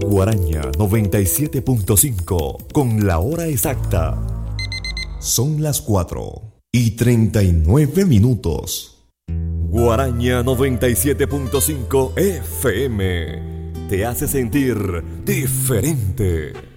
Guaraña 97.5 con la hora exacta. Son las 4:39. Guaraña 97.5 FM te hace sentir diferente.